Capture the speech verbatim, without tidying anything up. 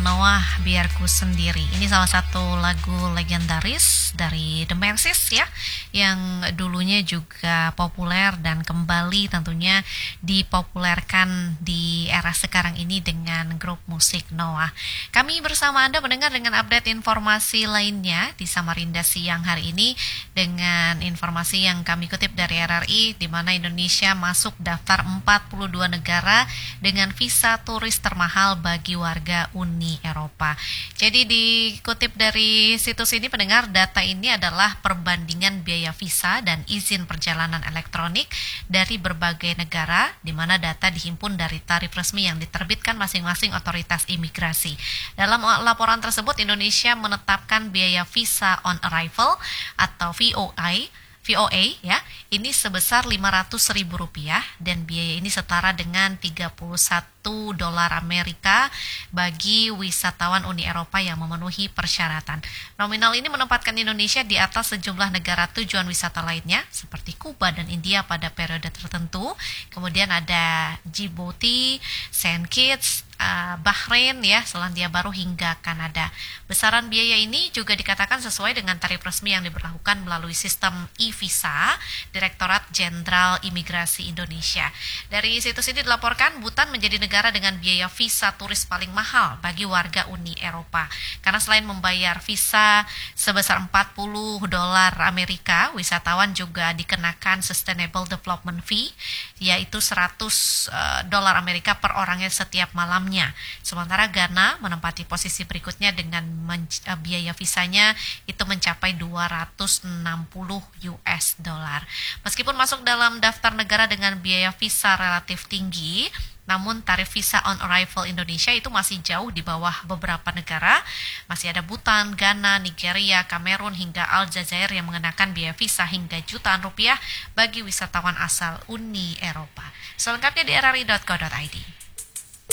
Noah Biarku Sendiri. Ini salah satu lagu legendaris dari The Mansis ya, yang dulunya juga populer dan kembali tentunya dipopulerkan di era sekarang ini dengan grup musik Noah. Kami bersama Anda mendengar dengan update informasi lainnya di Samarinda siang hari ini dengan informasi yang kami kutip dari R R I, di mana Indonesia masuk daftar empat puluh dua negara dengan visa turis termahal bagi warga Uni Eropa. Jadi dikutip dari situs ini pendengar, data ini adalah perbandingan biaya visa dan izin perjalanan elektronik dari berbagai negara, di mana data dihimpun dari tarif resmi yang diterbitkan masing-masing otoritas imigrasi. Dalam laporan tersebut, Indonesia menetapkan biaya visa on arrival atau V O I V O A ya, ini sebesar lima ratus ribu rupiah dan biaya ini setara dengan tiga puluh satu dolar Amerika bagi wisatawan Uni Eropa yang memenuhi persyaratan. Nominal ini menempatkan Indonesia di atas sejumlah negara tujuan wisata lainnya seperti Kuba dan India pada periode tertentu. Kemudian ada Djibouti, Saint Kitts, Uh, Bahrain ya, Selandia Baru hingga Kanada. Besaran biaya ini juga dikatakan sesuai dengan tarif resmi yang diberlakukan melalui sistem e-visa Direktorat Jenderal Imigrasi Indonesia. Dari situs ini dilaporkan Bhutan menjadi negara dengan biaya visa turis paling mahal bagi warga Uni Eropa. Karena selain membayar visa sebesar empat puluh dolar Amerika, wisatawan juga dikenakan Sustainable Development Fee yaitu seratus dolar Amerika per orangnya setiap malam. Sementara Ghana menempati posisi berikutnya dengan men- biaya visanya itu mencapai dua ratus enam puluh U S dollar. Meskipun masuk dalam daftar negara dengan biaya visa relatif tinggi, namun tarif visa on arrival Indonesia itu masih jauh di bawah beberapa negara. Masih ada Bhutan, Ghana, Nigeria, Kamerun hingga Aljazair yang mengenakan biaya visa hingga jutaan rupiah bagi wisatawan asal Uni Eropa. Selengkapnya di r r i dot co dot i d.